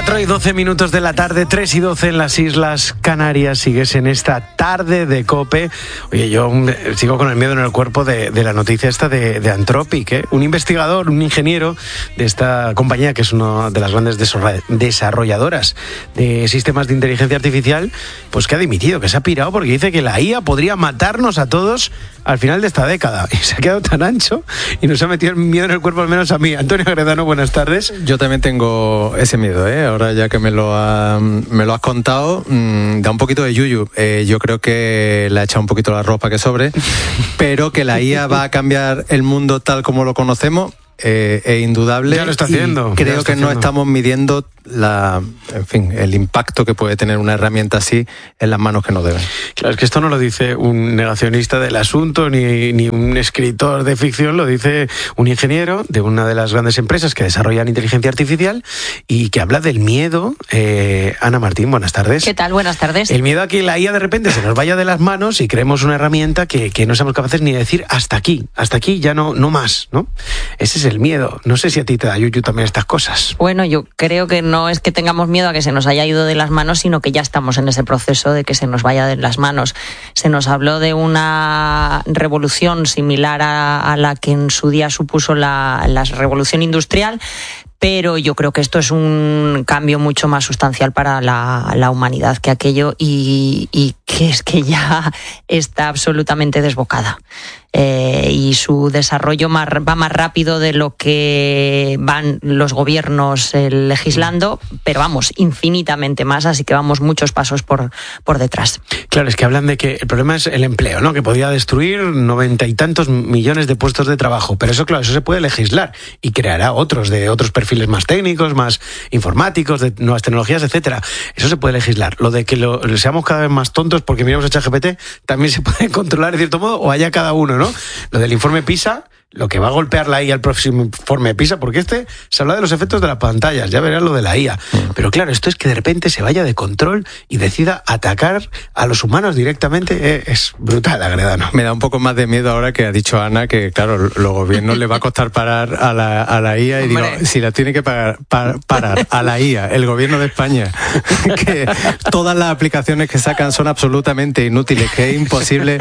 4:12 de la tarde, 3:12 en las Islas Canarias. Sigues en esta tarde de COPE. Oye, yo sigo con el miedo en el cuerpo de la noticia esta de Anthropic, ¿eh? Un investigador, un ingeniero de esta compañía, que es una de las grandes desarrolladoras de sistemas de inteligencia artificial, pues que ha dimitido, que se ha pirado porque dice que la IA podría matarnos a todos al final de esta década. Y se ha quedado tan ancho y nos ha metido el miedo en el cuerpo, al menos a mí. Antonio Agredano, buenas tardes. Yo también tengo ese miedo, ¿eh? Ahora ya que me lo has contado, da un poquito de yuyu. Yo creo que le ha echado un poquito la ropa que sobre, pero que la IA va a cambiar el mundo tal como lo conocemos es indudable. Ya lo está haciendo. Creo que no estamos midiendo el impacto que puede tener una herramienta así en las manos que no deben. Claro, es que esto no lo dice un negacionista del asunto ni un escritor de ficción, lo dice un ingeniero de una de las grandes empresas que desarrollan inteligencia artificial y que habla del miedo. Ana Martín, buenas tardes. ¿Qué tal? Buenas tardes. El miedo a que la IA de repente se nos vaya de las manos y creemos una herramienta que no somos capaces ni de decir hasta aquí, ya no más, ¿no? Ese es el miedo. No sé si a ti te da yuyu también estas cosas. Bueno, yo creo que no es que tengamos miedo a que se nos haya ido de las manos, sino que ya estamos en ese proceso de que se nos vaya de las manos. Se nos habló de una revolución similar a la que en su día supuso la revolución industrial, pero yo creo que esto es un cambio mucho más sustancial para la humanidad que aquello y que es que ya está absolutamente desbocada. Y su desarrollo va más rápido de lo que van los gobiernos legislando, pero vamos, infinitamente más, así que vamos muchos pasos por detrás. Claro, es que hablan de que el problema es el empleo, ¿no? Que podría destruir 90 y tantos millones de puestos de trabajo, pero eso, claro, eso se puede legislar y creará otros de otros perfiles más técnicos, más informáticos, de nuevas tecnologías, etcétera. Eso se puede legislar. Lo de que seamos cada vez más tontos porque miramos a ChatGPT también se puede controlar de cierto modo, o haya cada uno, ¿no? Lo del informe PISA, lo que va a golpear la IA al próximo informe PISA, porque se habla de los efectos de las pantallas, ya verás lo de la IA. Pero claro, esto es que de repente se vaya de control y decida atacar a los humanos directamente, es brutal, Agredano. Me da un poco más de miedo ahora que ha dicho Ana, que claro, los gobiernos le va a costar parar a la IA, y digo, si la tiene que parar a la IA, el gobierno de España, que todas las aplicaciones que sacan son absolutamente inútiles, que es imposible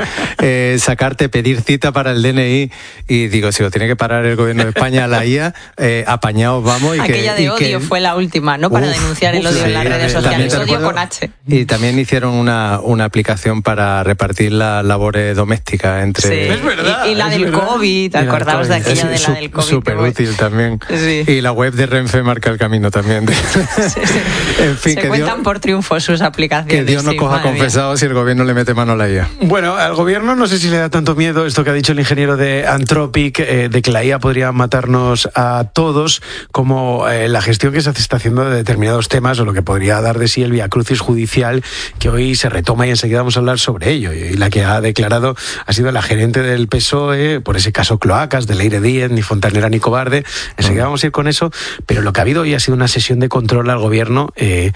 pedir cita para el DNI, y digo, si lo tiene que parar el gobierno de España a la IA, apañados vamos. Aquella de odio fue la última, ¿no? Para denunciar el odio en las redes sociales. Odio con H. Y también hicieron una aplicación para repartir las labores domésticas entre... Sí. Es verdad. Y la del COVID, ¿te acordabas de aquella de la del COVID? Súper útil también. Sí. Y la web de Renfe marca el camino también. Sí. En fin, se cuentan por triunfo sus aplicaciones. Que Dios nos coja confesado si el gobierno le mete mano a la IA. Bueno, al gobierno no sé si le da tanto miedo esto que ha dicho el ingeniero de Anthropic, de que la IA podría matarnos a todos, como la gestión que se está haciendo de determinados temas, o lo que podría dar de sí el viacrucis judicial, que hoy se retoma y enseguida vamos a hablar sobre ello. Y la que ha declarado ha sido la gerente del PSOE por ese caso Cloacas, de Leire Díez, ni fontanera ni cobarde. Enseguida vamos a ir con eso, pero lo que ha habido hoy ha sido una sesión de control al gobierno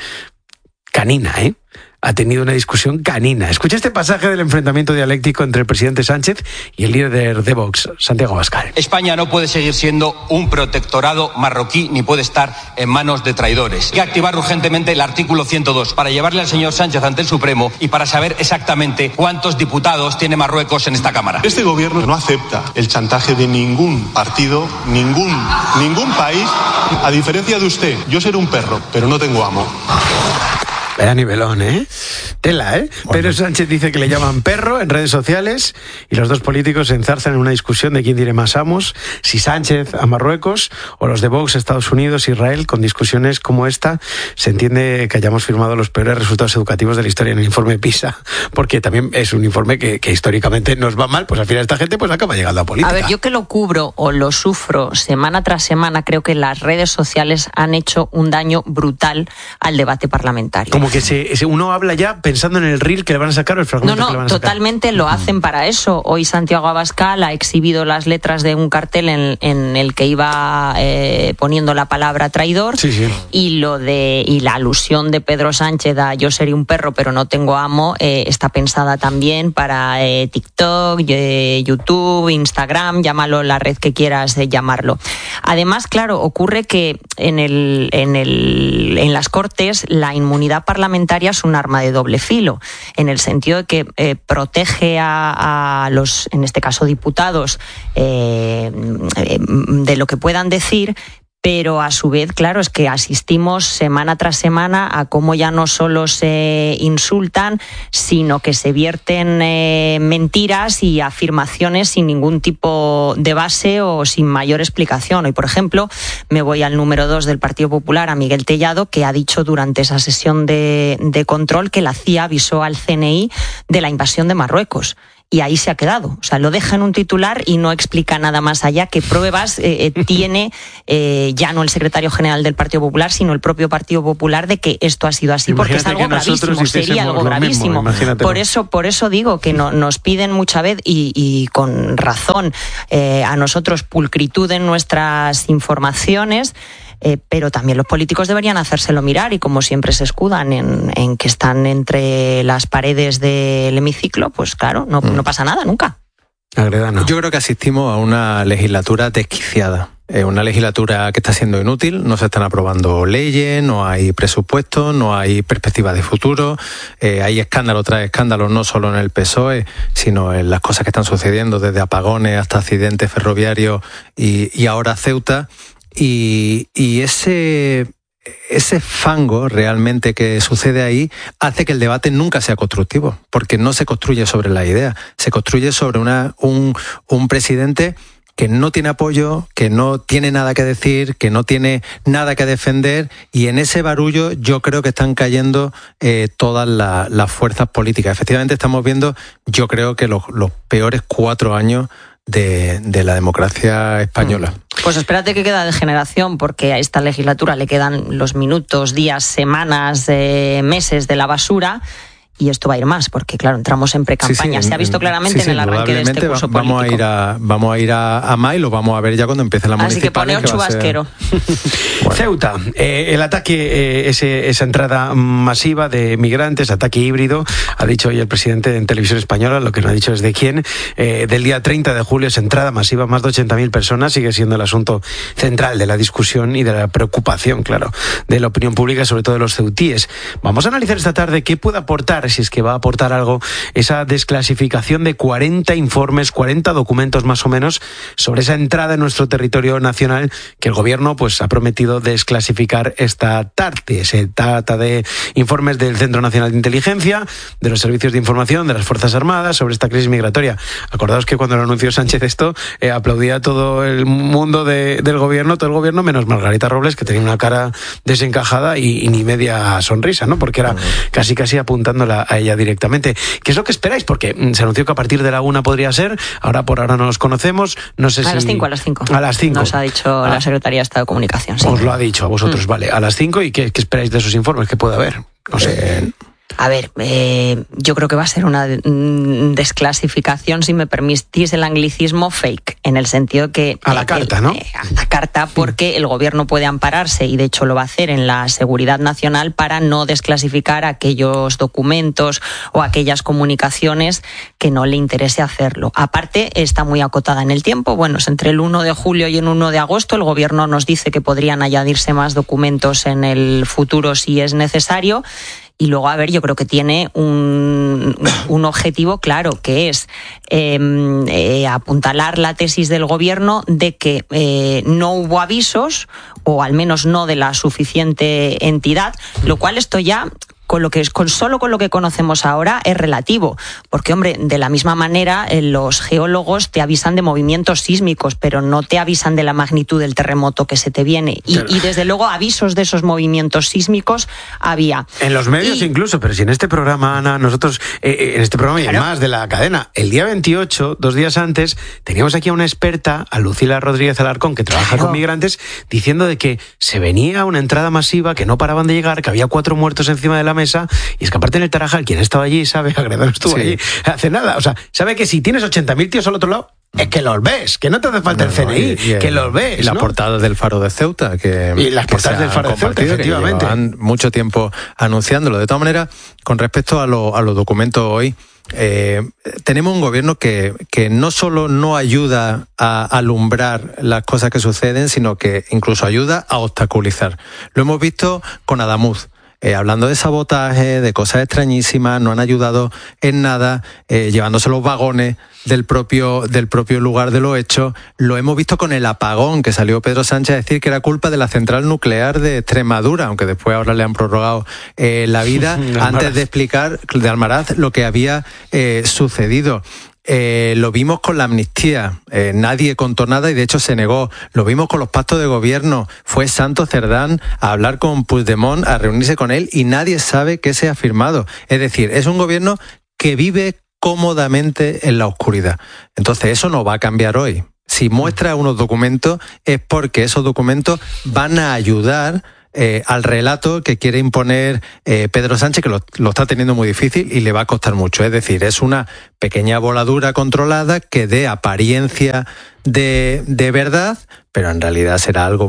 canina, Ha tenido una discusión canina. Escucha este pasaje del enfrentamiento dialéctico entre el presidente Sánchez y el líder de Vox, Santiago Abascal. España no puede seguir siendo un protectorado marroquí ni puede estar en manos de traidores. Hay que activar urgentemente el artículo 102 para llevarle al señor Sánchez ante el Supremo y para saber exactamente cuántos diputados tiene Marruecos en esta Cámara. Este gobierno no acepta el chantaje de ningún partido, ningún país. A diferencia de usted, yo seré un perro, pero no tengo amo. Vaya nivelón, Tela, Bueno. Pedro Sánchez dice que le llaman perro en redes sociales y los dos políticos se enzarzan en una discusión de quién diré más amos, si Sánchez a Marruecos o los de Vox, Estados Unidos, Israel. Con discusiones como esta se entiende que hayamos firmado los peores resultados educativos de la historia en el informe PISA, porque también es un informe que históricamente nos va mal, pues al final esta gente pues acaba llegando a política. A ver, yo que lo cubro o lo sufro semana tras semana, creo que las redes sociales han hecho un daño brutal al debate parlamentario. como que uno habla ya pensando en el reel que le van a sacar o el fragmento que le van a sacar. Totalmente lo hacen para eso. Hoy Santiago Abascal ha exhibido las letras de un cartel en el que iba poniendo la palabra traidor, sí. y la alusión de Pedro Sánchez a yo seré un perro pero no tengo amo está pensada también para TikTok, YouTube, Instagram, llámalo la red que quieras llamarlo. Además, claro, ocurre que en las Cortes la inmunidad parlamentaria es un arma de doble filo, en el sentido de que protege a los, en este caso, diputados de lo que puedan decir, pero a su vez, claro, es que asistimos semana tras semana a cómo ya no solo se insultan, sino que se vierten mentiras y afirmaciones sin ningún tipo de base o sin mayor explicación. Hoy, por ejemplo, me voy al número 2 del Partido Popular, a Miguel Tellado, que ha dicho durante esa sesión de control que la CIA avisó al CNI de la invasión de Marruecos. Y ahí se ha quedado. O sea, lo deja en un titular y no explica nada más allá. ¿Qué pruebas tiene ya no el secretario general del Partido Popular, sino el propio Partido Popular de que esto ha sido así? Imagínate, porque es algo gravísimo, sería algo gravísimo. Por eso digo que nos piden mucha vez y con razón a nosotros pulcritud en nuestras informaciones. Pero también los políticos deberían hacérselo mirar y como siempre se escudan en que están entre las paredes del hemiciclo, pues claro, no pasa nada nunca. Agredano. Yo creo que asistimos a una legislatura desquiciada. Una legislatura que está siendo inútil, no se están aprobando leyes, no hay presupuestos, no hay perspectiva de futuro, hay escándalo tras escándalo, no solo en el PSOE, sino en las cosas que están sucediendo, desde apagones hasta accidentes ferroviarios y ahora Ceuta. Y ese fango realmente que sucede ahí hace que el debate nunca sea constructivo, porque no se construye sobre la idea, se construye sobre un presidente que no tiene apoyo, que no tiene nada que decir, que no tiene nada que defender, y en ese barullo yo creo que están cayendo todas las fuerzas políticas. Efectivamente estamos viendo, yo creo que los peores 4 años de la democracia española. Pues espérate que queda de generación, porque a esta legislatura le quedan los minutos, días, semanas, meses de la basura. Y esto va a ir más, porque claro, entramos en precampaña. Se ha visto claramente en el arranque de este curso político. Vamos a ir a mayo, lo vamos a ver ya cuando empiece la municipal. Así que poneos chubasquero. Bueno. Ceuta, el ataque, esa entrada masiva de migrantes, ataque híbrido, ha dicho hoy el presidente en Televisión Española, lo que no ha dicho es de quién, del día 30 de julio, esa entrada masiva, más de 80.000 personas, sigue siendo el asunto central de la discusión y de la preocupación, claro, de la opinión pública, sobre todo de los ceutíes. Vamos a analizar esta tarde qué puede aportar, si es que va a aportar algo, esa desclasificación de 40 informes, 40 documentos más o menos, sobre esa entrada en nuestro territorio nacional que el gobierno pues ha prometido desclasificar esta tarde. Se trata de informes del Centro Nacional de Inteligencia, de los servicios de información, de las Fuerzas Armadas, sobre esta crisis migratoria. Acordaos que cuando lo anunció Sánchez esto, aplaudía todo el mundo del gobierno, todo el gobierno, menos Margarita Robles, que tenía una cara desencajada y ni media sonrisa, ¿no? Porque era casi apuntándola a ella directamente. ¿Qué es lo que esperáis? Porque se anunció que a partir de la 1 podría ser, por ahora no los conocemos, no sé si... A las 5. A las 5. Nos ha dicho la Secretaría de Estado de Comunicación. Sí. Os lo ha dicho a vosotros, vale. A las 5, ¿y qué esperáis de esos informes? ¿Qué puede haber? No sé... A ver, yo creo que va a ser una desclasificación, si me permitís el anglicismo, fake, en el sentido que... A la carta, ¿no? A la carta, porque el gobierno puede ampararse, y de hecho lo va a hacer, en la seguridad nacional para no desclasificar aquellos documentos o aquellas comunicaciones que no le interese hacerlo. Aparte, está muy acotada en el tiempo. Bueno, es entre el 1 de julio y el 1 de agosto. El gobierno nos dice que podrían añadirse más documentos en el futuro si es necesario. Y luego, a ver, yo creo que tiene un objetivo claro, que es apuntalar la tesis del gobierno de que no hubo avisos, o al menos no de la suficiente entidad, lo cual esto ya... Solo con lo que conocemos ahora es relativo, porque, hombre, de la misma manera los geólogos te avisan de movimientos sísmicos, pero no te avisan de la magnitud del terremoto que se te viene, y desde luego avisos de esos movimientos sísmicos había. En los medios incluso, pero si en este programa, Ana, nosotros, en este programa y más de la cadena, el día 28, 2 días antes, teníamos aquí a una experta, a Lucila Rodríguez Alarcón, que trabaja con migrantes, diciendo de que se venía una entrada masiva, que no paraban de llegar, que había 4 muertos encima de la la mesa, y es que aparte en el Tarajal, quien estaba allí sabe, Agredano estuvo allí hace nada, o sea, sabe que si tienes 80.000 tíos al otro lado, es que los ves, que no te hace falta el CNI, que los ves. Y las portadas del Faro de Ceuta, y las portadas del Faro de Ceuta, efectivamente. Han mucho tiempo anunciándolo. De todas maneras, con respecto a los documentos hoy, tenemos un gobierno que no solo no ayuda a alumbrar las cosas que suceden, sino que incluso ayuda a obstaculizar. Lo hemos visto con Adamuz. Hablando de sabotaje, de cosas extrañísimas, no han ayudado en nada, llevándose los vagones del propio lugar de los hechos. Lo hemos visto con el apagón, que salió Pedro Sánchez a decir que era culpa de la central nuclear de Extremadura, aunque después ahora le han prorrogado la vida, antes de explicar de Almaraz lo que había sucedido. Lo vimos con la amnistía, nadie contó nada y de hecho se negó. Lo vimos con los pactos de gobierno, fue Santos Cerdán a hablar con Puigdemont, a reunirse con él y nadie sabe qué se ha firmado. Es decir, es un gobierno que vive cómodamente en la oscuridad. Entonces eso no va a cambiar hoy. Si muestra unos documentos es porque esos documentos van a ayudar al relato que quiere imponer Pedro Sánchez, que lo está teniendo muy difícil y le va a costar mucho. Es decir, es una pequeña voladura controlada que dé apariencia de verdad, pero en realidad será algo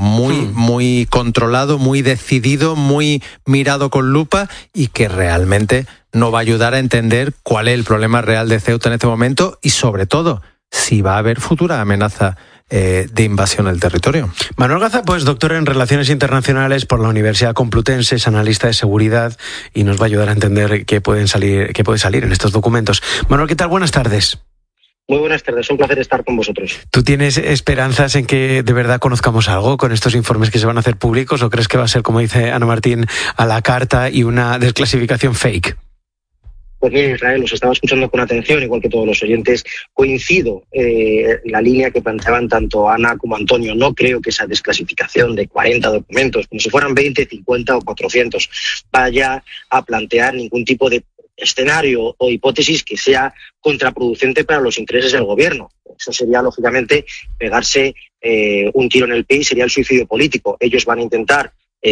muy controlado, muy decidido, muy mirado con lupa y que realmente no va a ayudar a entender cuál es el problema real de Ceuta en este momento y sobre todo si va a haber futura amenaza de invasión del territorio. Manuel Gaza, pues doctor en Relaciones Internacionales por la Universidad Complutense, es analista de seguridad y nos va a ayudar a entender qué puede salir en estos documentos. Manuel, ¿qué tal? Buenas tardes. Muy buenas tardes, un placer estar con vosotros. ¿Tú tienes esperanzas en que de verdad conozcamos algo con estos informes que se van a hacer públicos o crees que va a ser, como dice Ana Martín, a la carta y una desclasificación fake? Pues bien, Israel, los estaba escuchando con atención, igual que todos los oyentes. Coincido en la línea que planteaban tanto Ana como Antonio. No creo que esa desclasificación de 40 documentos, como si fueran 20, 50 o 400, vaya a plantear ningún tipo de escenario o hipótesis que sea contraproducente para los intereses del gobierno. Eso sería, lógicamente, pegarse un tiro en el pie y sería el suicidio político. Ellos van a intentar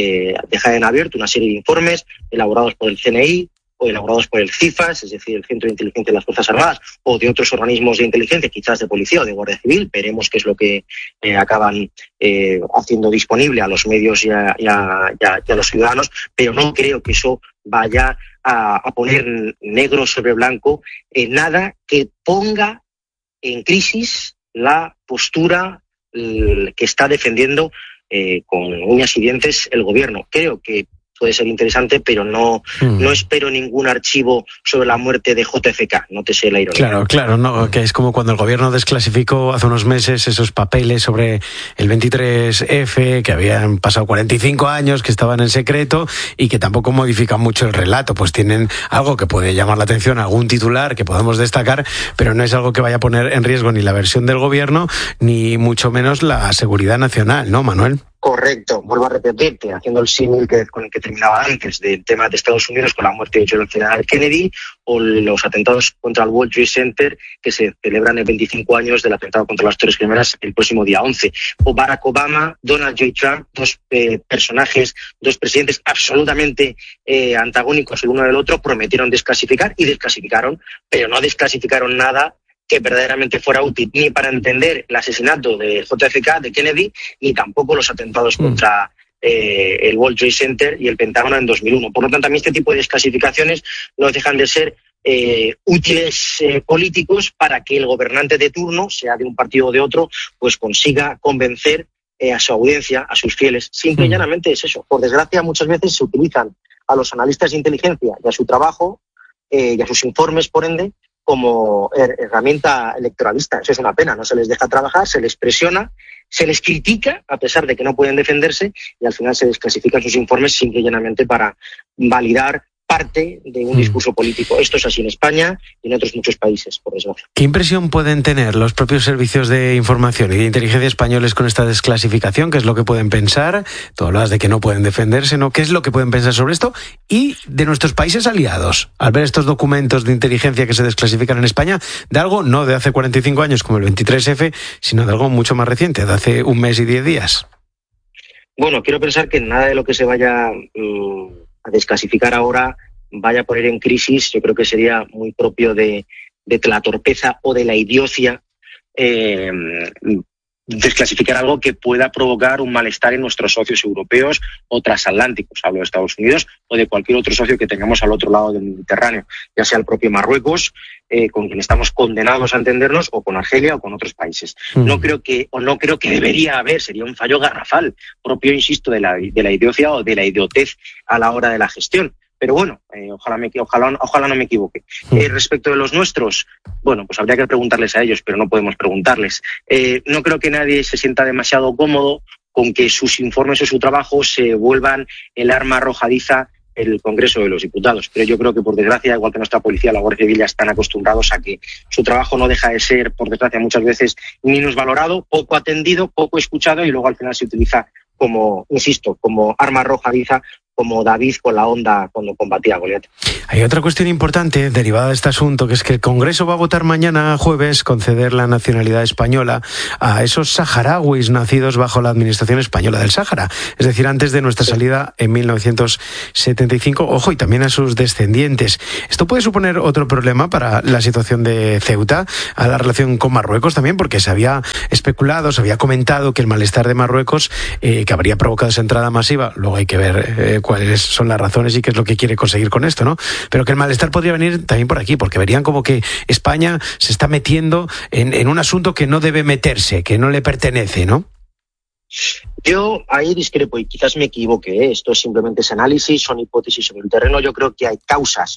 dejar en abierto una serie de informes elaborados por el CNI, o elaborados por el CIFAS, es decir, el Centro de Inteligencia de las Fuerzas Armadas, o de otros organismos de inteligencia, quizás de policía o de Guardia Civil. Veremos qué es lo que acaban haciendo disponible a los medios y a los ciudadanos, pero no creo que eso vaya a poner negro sobre blanco nada que ponga en crisis la postura que está defendiendo con uñas y dientes el gobierno. Creo que puede ser interesante, pero no espero ningún archivo sobre la muerte de JFK, nótese la ironía. Claro, no, que es como cuando el gobierno desclasificó hace unos meses esos papeles sobre el 23F, que habían pasado 45 años, que estaban en secreto y que tampoco modifican mucho el relato, pues tienen algo que puede llamar la atención, algún titular que podamos destacar, pero no es algo que vaya a poner en riesgo ni la versión del gobierno, ni mucho menos la seguridad nacional, ¿no, Manuel? Correcto, vuelvo a repetirte, haciendo el símil con el que terminaba antes, del tema de Estados Unidos con la muerte de John F. Kennedy o los atentados contra el World Trade Center que se celebran en 25 años del atentado contra las Torres Gemelas el próximo día 11. O Barack Obama, Donald J. Trump, dos personajes, dos presidentes absolutamente antagónicos el uno del otro, prometieron desclasificar y desclasificaron, pero no desclasificaron nada que verdaderamente fuera útil ni para entender el asesinato de JFK, de Kennedy, ni tampoco los atentados contra el World Trade Center y el Pentágono en 2001. Por lo tanto, a mí este tipo de desclasificaciones no dejan de ser útiles políticos para que el gobernante de turno, sea de un partido o de otro, pues consiga convencer a su audiencia, a sus fieles. Simple y llanamente es eso. Por desgracia, muchas veces se utilizan a los analistas de inteligencia y a su trabajo y a sus informes, por ende, como herramienta electoralista. Eso es una pena, no se les deja trabajar, se les presiona, se les critica a pesar de que no pueden defenderse y al final se desclasifican sus informes simple y llanamente para validar parte de un discurso político. Esto es así en España y en otros muchos países, por desgracia. ¿Qué impresión pueden tener los propios servicios de información y de inteligencia españoles con esta desclasificación? ¿Qué es lo que pueden pensar? Tú hablabas de que no pueden defenderse, ¿no? ¿Qué es lo que pueden pensar sobre esto? Y de nuestros países aliados, al ver estos documentos de inteligencia que se desclasifican en España, de algo no de hace 45 años como el 23F, sino de algo mucho más reciente, de hace un mes y 10 días. Bueno, quiero pensar que nada de lo que se vaya a desclasificar ahora vaya a poner en crisis, yo creo que sería muy propio de la torpeza o de la idiocia desclasificar algo que pueda provocar un malestar en nuestros socios europeos o transatlánticos, hablo de Estados Unidos o de cualquier otro socio que tengamos al otro lado del Mediterráneo, ya sea el propio Marruecos, con quien estamos condenados a entendernos, o con Argelia o con otros países. No creo que debería haber, sería un fallo garrafal, propio, insisto, de la idiocia o de la idiotez a la hora de la gestión. Pero bueno, ojalá no me equivoque. Respecto de los nuestros, bueno, pues habría que preguntarles a ellos, pero no podemos preguntarles. No creo que nadie se sienta demasiado cómodo con que sus informes o su trabajo se vuelvan el arma arrojadiza en el Congreso de los Diputados. Pero yo creo que, por desgracia, igual que nuestra policía, la Guardia Civil, ya están acostumbrados a que su trabajo no deja de ser, por desgracia, muchas veces minusvalorado, poco atendido, poco escuchado, y luego al final se utiliza como, insisto, como arma arrojadiza, como David con la onda cuando combatía a Goliat. Hay otra cuestión importante derivada de este asunto, que es que el Congreso va a votar mañana jueves conceder la nacionalidad española a esos saharauis nacidos bajo la administración española del Sáhara, es decir, antes de nuestra salida en 1975, ojo, y también a sus descendientes. ¿Esto puede suponer otro problema para la situación de Ceuta, a la relación con Marruecos también? Porque se había especulado, se había comentado que el malestar de Marruecos, que habría provocado esa entrada masiva, luego hay que ver cuáles son las razones y qué es lo que quiere conseguir con esto, ¿no? Pero que el malestar podría venir también por aquí, porque verían como que España se está metiendo en un asunto que no debe meterse, que no le pertenece, ¿no? Yo ahí discrepo y quizás me equivoque, esto es simplemente ese análisis, son hipótesis sobre el terreno. Yo creo que hay causas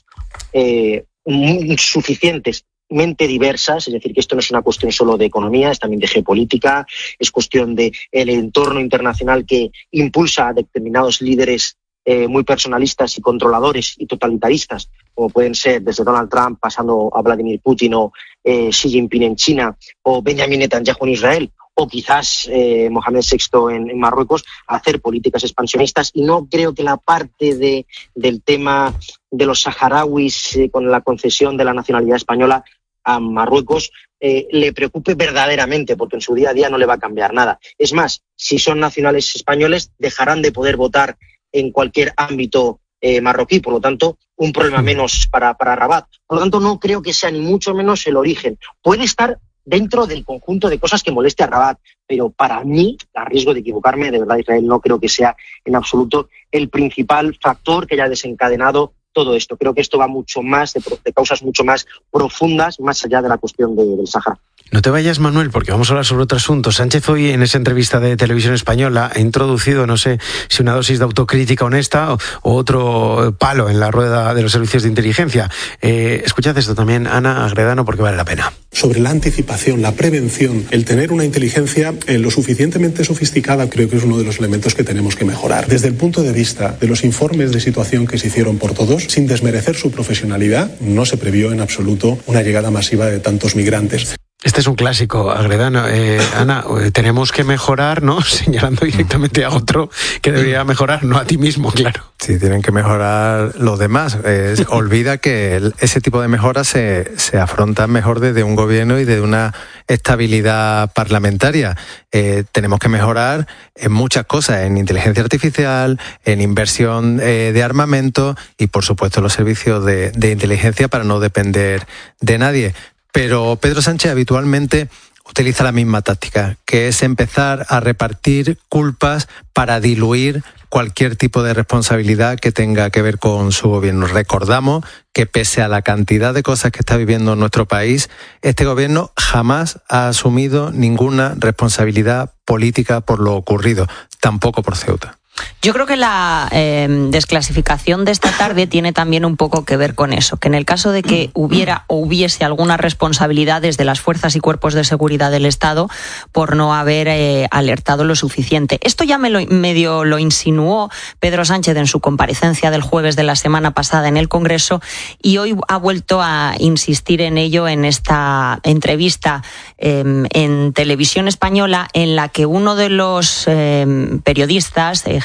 suficientemente diversas, es decir, que esto no es una cuestión solo de economía, es también de geopolítica, es cuestión de el entorno internacional que impulsa a determinados líderes muy personalistas y controladores y totalitaristas, como pueden ser desde Donald Trump pasando a Vladimir Putin o Xi Jinping en China o Benjamin Netanyahu en Israel, o quizás Mohamed VI en Marruecos, a hacer políticas expansionistas. Y no creo que la parte del tema de los saharauis con la concesión de la nacionalidad española a Marruecos le preocupe verdaderamente, porque en su día a día no le va a cambiar nada. Es más, si son nacionales españoles, dejarán de poder votar en cualquier ámbito marroquí, por lo tanto, un problema menos para Rabat. Por lo tanto, no creo que sea ni mucho menos el origen. Puede estar dentro del conjunto de cosas que moleste a Rabat, pero para mí, a riesgo de equivocarme, de verdad, Israel, no creo que sea en absoluto el principal factor que haya desencadenado todo esto. Creo que esto va mucho más, de causas mucho más profundas, más allá de la cuestión del Sáhara. No te vayas, Manuel, porque vamos a hablar sobre otro asunto. Sánchez hoy, en esa entrevista de Televisión Española, ha introducido, no sé si una dosis de autocrítica honesta o otro palo en la rueda de los servicios de inteligencia. Escuchad esto también, Ana Agredano, porque vale la pena. Sobre la anticipación, la prevención, el tener una inteligencia lo suficientemente sofisticada, creo que es uno de los elementos que tenemos que mejorar. Desde el punto de vista de los informes de situación que se hicieron por todos, sin desmerecer su profesionalidad, no se previó en absoluto una llegada masiva de tantos migrantes. Este es un clásico, Agredano. Ana, tenemos que mejorar, ¿no? Señalando directamente a otro que debería mejorar, no a ti mismo, claro. Sí, tienen que mejorar los demás. Olvida que ese tipo de mejoras se afrontan mejor desde un gobierno y desde una estabilidad parlamentaria. Tenemos que mejorar en muchas cosas, en inteligencia artificial, en inversión de armamento y, por supuesto, los servicios de inteligencia para no depender de nadie. Pero Pedro Sánchez habitualmente utiliza la misma táctica, que es empezar a repartir culpas para diluir cualquier tipo de responsabilidad que tenga que ver con su gobierno. Recordamos que pese a la cantidad de cosas que está viviendo nuestro país, este gobierno jamás ha asumido ninguna responsabilidad política por lo ocurrido, tampoco por Ceuta. Yo creo que la desclasificación de esta tarde tiene también un poco que ver con eso, que en el caso de que hubiera o hubiese alguna responsabilidad desde las fuerzas y cuerpos de seguridad del Estado por no haber alertado lo suficiente. Esto ya medio lo insinuó Pedro Sánchez en su comparecencia del jueves de la semana pasada en el Congreso y hoy ha vuelto a insistir en ello en esta entrevista en Televisión Española, en la que uno de los periodistas,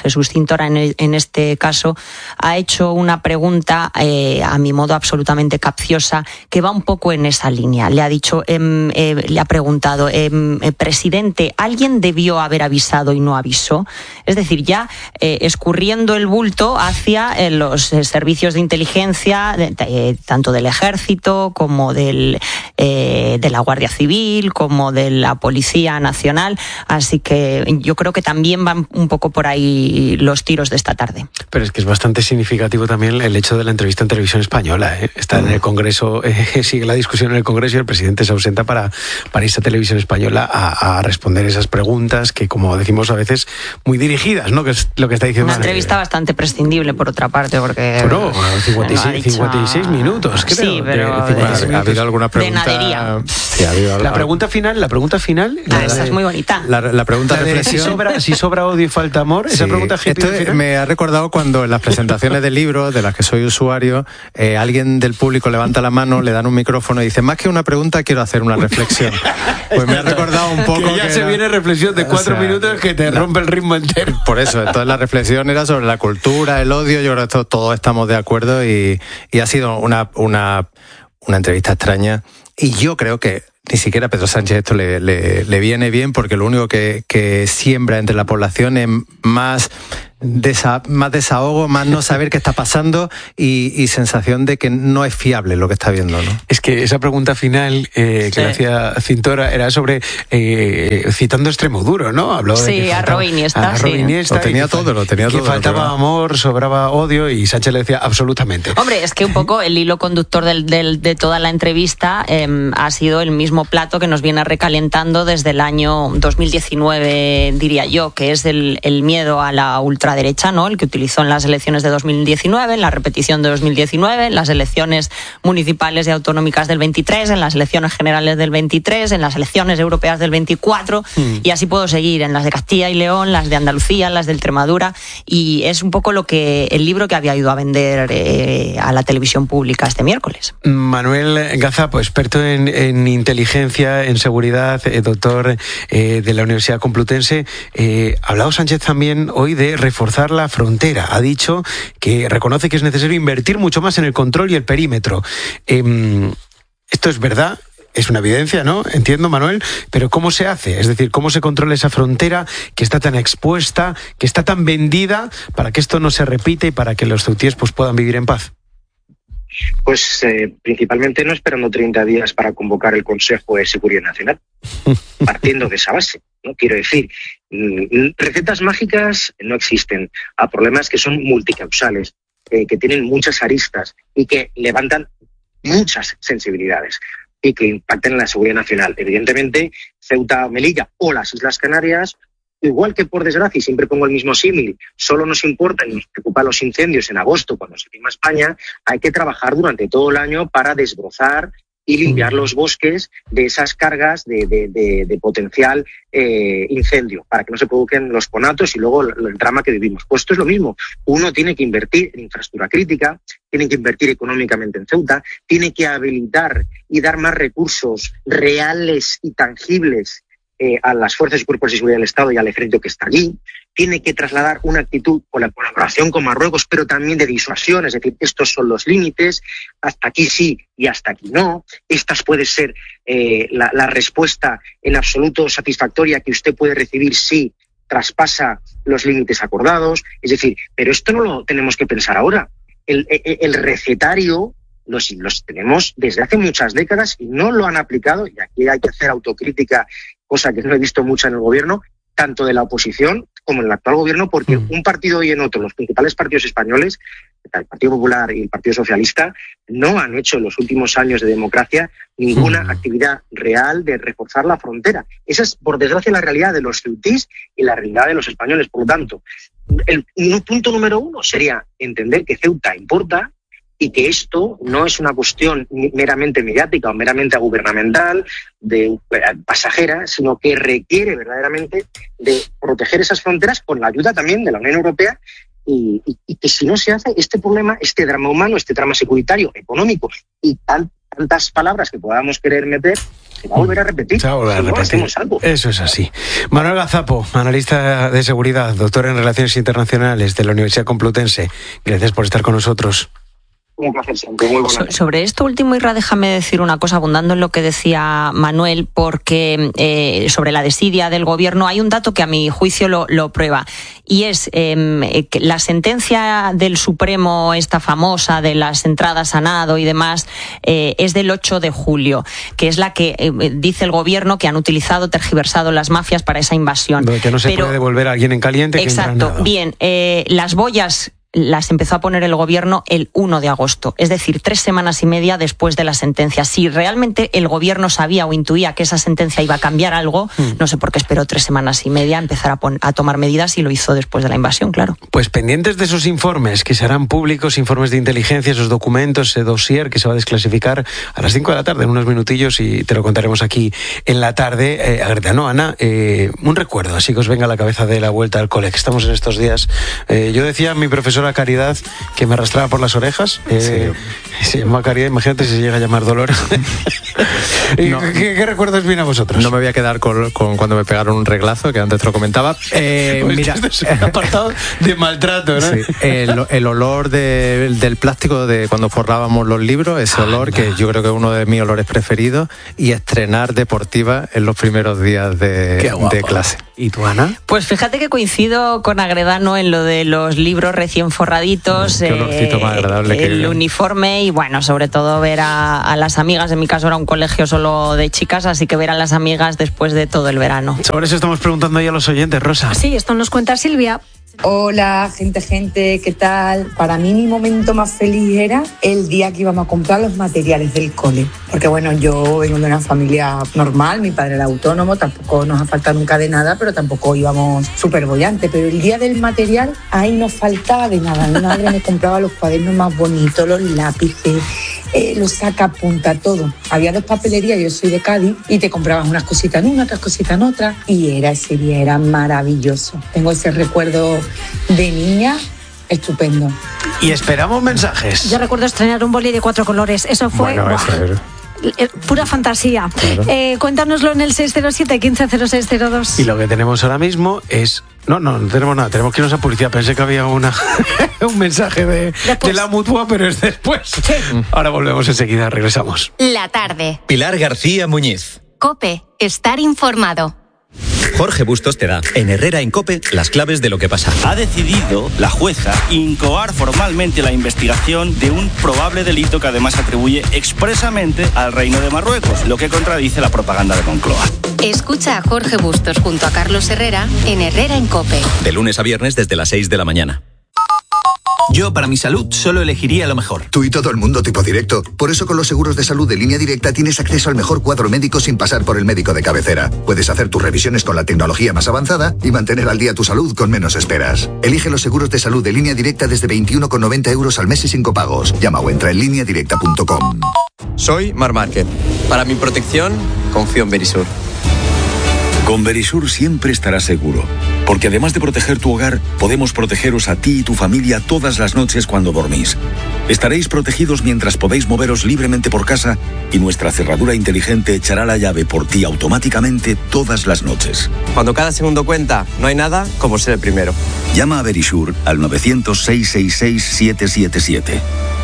Jesús Cintora en este caso ha hecho una pregunta, a mi modo absolutamente capciosa, que va un poco en esa línea. Le ha dicho, le ha preguntado, presidente, ¿alguien debió haber avisado y no avisó? Es decir, ya escurriendo el bulto hacia los servicios de inteligencia, tanto del Ejército como de la Guardia Civil, como de la Policía Nacional. Así que yo creo que también van un poco por ahí los tiros de esta tarde. Pero es que es bastante significativo también el hecho de la entrevista en Televisión Española. Está en el Congreso, sigue la discusión en el Congreso y el presidente se ausenta para irse a Televisión Española a responder esas preguntas que, como decimos a veces, muy dirigidas, ¿no? Que es lo que está diciendo. Una entrevista bastante prescindible, por otra parte, porque... Bueno, 56 minutos, creo. Sí, pero... ¿Ha habido alguna pregunta? De nadería. Sí, ha habido la pregunta final... esa es muy bonita. La pregunta de reflexión. Si sobra odio y falta amor, esa pregunta final. Me ha recordado cuando en las presentaciones de libros, de las que soy usuario, alguien del público levanta la mano, le dan un micrófono y dice, más que una pregunta, quiero hacer una reflexión. Pues me ha recordado un poco... Que ya se viene reflexión de 4 minutos que te rompe el ritmo entero. Por eso, entonces la reflexión era sobre la cultura, el odio, yo creo que todos estamos de acuerdo y ha sido una entrevista extraña y yo creo que ni siquiera a Pedro Sánchez esto le viene bien porque lo único que siembra entre la población es más desahogo, más no saber qué está pasando y sensación de que no es fiable lo que está viendo, ¿no? Es que esa pregunta final que le hacía Cintora era sobre citando Extremoduro, ¿no? Habló de que a Robin Iniesta, lo tenía todo. Que faltaba amor, sobraba odio y Sánchez le decía absolutamente. Hombre, es que un poco el hilo conductor de toda la entrevista ha sido el mismo plato que nos viene recalentando desde el año 2019, diría yo, que es el miedo a la ultraderecha, ¿no? El que utilizó en las elecciones de 2019, en la repetición de 2019, en las elecciones municipales y autonómicas del 23, en las elecciones generales del 23, en las elecciones europeas del 24, y así puedo seguir, en las de Castilla y León, las de Andalucía, las de Extremadura, y es un poco el libro que había ido a vender a la televisión pública este miércoles. Manuel Gazapo, experto en inteligencia, en seguridad, doctor de la Universidad Complutense. Ha hablado Sánchez también hoy de reforzar la frontera. Ha dicho que reconoce que es necesario invertir mucho más en el control y el perímetro. Esto es verdad, es una evidencia, ¿no? Entiendo, Manuel, pero ¿cómo se hace? Es decir, ¿cómo se controla esa frontera que está tan expuesta, que está tan vendida, para que esto no se repita y para que los ceutíes pues, puedan vivir en paz? Pues principalmente no esperando 30 días para convocar el Consejo de Seguridad Nacional, partiendo de esa base, ¿no? Quiero decir, recetas mágicas no existen, a problemas que son multicausales, que tienen muchas aristas y que levantan muchas sensibilidades y que impactan en la seguridad nacional. Evidentemente, Ceuta, Melilla o las Islas Canarias, igual que por desgracia, y siempre pongo el mismo símil, solo nos importan y nos preocupan los incendios en agosto cuando se quema España, hay que trabajar durante todo el año para desbrozar y limpiar los bosques de esas cargas de potencial incendio, para que no se produzcan los conatos y luego el drama que vivimos. Pues esto es lo mismo. Uno tiene que invertir en infraestructura crítica, tiene que invertir económicamente en Ceuta, tiene que habilitar y dar más recursos reales y tangibles a las fuerzas y cuerpos de seguridad del Estado y al ejército que está allí, tiene que trasladar una actitud con la colaboración con Marruecos, pero también de disuasión, es decir, estos son los límites, hasta aquí sí y hasta aquí no, estas puede ser la respuesta en absoluto satisfactoria que usted puede recibir si traspasa los límites acordados, es decir, pero esto no lo tenemos que pensar ahora, el recetario los tenemos desde hace muchas décadas y no lo han aplicado, y aquí hay que hacer autocrítica, cosa que no he visto mucha en el gobierno, tanto de la oposición como en el actual gobierno, porque un partido y en otro, los principales partidos españoles, el Partido Popular y el Partido Socialista, no han hecho en los últimos años de democracia ninguna actividad real de reforzar la frontera. Esa es, por desgracia, la realidad de los ceutís y la realidad de los españoles. Por lo tanto, el punto número 1 sería entender que Ceuta importa, y que esto no es una cuestión meramente mediática o meramente gubernamental, pasajera, sino que requiere verdaderamente de proteger esas fronteras con la ayuda también de la Unión Europea y que si no se hace, este problema, este drama humano, este drama securitario, económico y tantas palabras que podamos querer meter, se va a volver a repetir. Se va a volver a repetir. Eso es así. Manuel Gazapo, analista de seguridad, doctor en Relaciones Internacionales de la Universidad Complutense. Gracias por estar con nosotros. Un placer siempre, muy buena. Sobre esto último, Irra, déjame decir una cosa, abundando en lo que decía Manuel, porque sobre la desidia del gobierno hay un dato que a mi juicio lo prueba, y es que la sentencia del Supremo, esta famosa de las entradas a nado y demás, es del 8 de julio, que es la que dice el gobierno que han utilizado, tergiversado las mafias para esa invasión. Que no se puede devolver a alguien en caliente. Exacto, bien, las boyas las empezó a poner el gobierno el 1 de agosto, es decir, 3 semanas y media después de la sentencia. Si realmente el gobierno sabía o intuía que esa sentencia iba a cambiar algo, no sé por qué esperó 3 semanas y media a empezar a tomar medidas, y lo hizo después de la invasión, claro. Pues pendientes de esos informes que se harán públicos, informes de inteligencia, esos documentos, ese dossier que se va a desclasificar a las 5 de la tarde, en unos minutillos, y te lo contaremos aquí en la tarde. Ana, un recuerdo, así que os venga a la cabeza de la vuelta al cole, que estamos en estos días. Yo decía a mi profesora Caridad, que me arrastraba por las orejas, se llama Caridad, imagínate si se llega a llamar Dolores. No. ¿Qué recuerdos viene a vosotros? No me voy a quedar con cuando me pegaron un reglazo, que antes te lo comentaba. Mira, es un apartado de maltrato, ¿no? Sí, el olor del plástico de cuando forrábamos los libros, ese olor que yo creo que es uno de mis olores preferidos, y estrenar Deportiva en los primeros días de clase. ¿Y tú, Ana? Pues fíjate que coincido con Agredano en lo de los libros recién forraditos, qué olorcito más agradable, el uniforme, y bueno, sobre todo ver a las amigas. En mi caso era un colegio solo de chicas, así que ver a las amigas después de todo el verano. Sobre eso estamos preguntando ahí a los oyentes, Rosa. Sí, esto nos cuenta Silvia. Hola, gente, ¿qué tal? Para mí mi momento más feliz era el día que íbamos a comprar los materiales del cole. Porque bueno, yo vengo de una familia normal, mi padre era autónomo, tampoco nos ha faltado nunca de nada, pero tampoco íbamos súper bollantes. Pero el día del material, ahí nos faltaba de nada. Mi madre me compraba los cuadernos más bonitos, los lápices, los sacapunta, todo. Había 2 papelerías, yo soy de Cádiz, y te comprabas unas cositas en una, otras cositas en otra, y ese día era maravilloso. Tengo ese recuerdo de niña estupendo. Y esperamos mensajes. Yo recuerdo estrenar un boli de 4 colores, eso fue pura fantasía. Claro. Cuéntanoslo en el 607-150602. Y lo que tenemos ahora mismo es... No tenemos nada, tenemos que irnos a publicidad. Pensé que había un mensaje de la Mutua, pero es después. Sí. Ahora volvemos enseguida, regresamos. La tarde. Pilar García Muñiz. COPE, estar informado. Jorge Bustos te da, en Herrera en COPE, las claves de lo que pasa. Ha decidido la jueza incoar formalmente la investigación de un probable delito que además atribuye expresamente al Reino de Marruecos, lo que contradice la propaganda de Moncloa. Escucha a Jorge Bustos junto a Carlos Herrera en Herrera en COPE. De lunes a viernes desde las 6 de la mañana. Yo, para mi salud, solo elegiría lo mejor. Tú y todo el mundo tipo directo. Por eso con los seguros de salud de Línea Directa tienes acceso al mejor cuadro médico sin pasar por el médico de cabecera. Puedes hacer tus revisiones con la tecnología más avanzada y mantener al día tu salud con menos esperas. Elige los seguros de salud de Línea Directa desde 21,90 € al mes y sin copagos. Llama o entra en lineadirecta.com. Soy Mar Márquez. Para mi protección, confío en Verisur. Con Verisur siempre estarás seguro, porque además de proteger tu hogar, podemos protegeros a ti y tu familia todas las noches cuando dormís. Estaréis protegidos mientras podéis moveros libremente por casa y nuestra cerradura inteligente echará la llave por ti automáticamente todas las noches. Cuando cada segundo cuenta, no hay nada como ser el primero. Llama a Verisur al 900-666-777.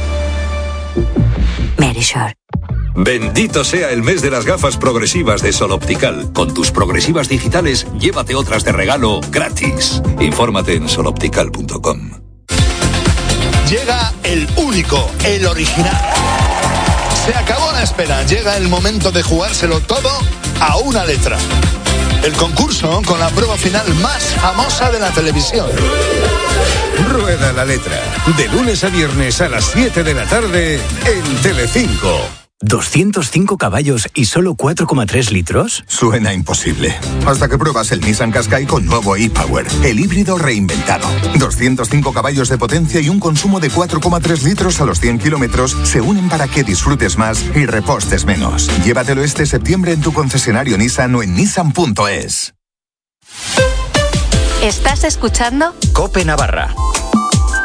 Verisur. Bendito sea el mes de las gafas progresivas de Sol Optical. Con tus progresivas digitales, llévate otras de regalo gratis. Infórmate en soloptical.com. Llega el único, el original. Se acabó la espera. Llega el momento de jugárselo todo a una letra. El concurso con la prueba final más famosa de la televisión. Rueda la letra. De lunes a viernes a las 7 de la tarde en Telecinco. ¿205 caballos y solo 4,3 litros? Suena imposible. Hasta que pruebas el Nissan Qashqai con nuevo e-Power, el híbrido reinventado. 205 caballos de potencia y un consumo de 4,3 litros a los 100 kilómetros se unen para que disfrutes más y repostes menos. Llévatelo este septiembre en tu concesionario Nissan o en nissan.es. ¿Estás escuchando? COPE Navarra.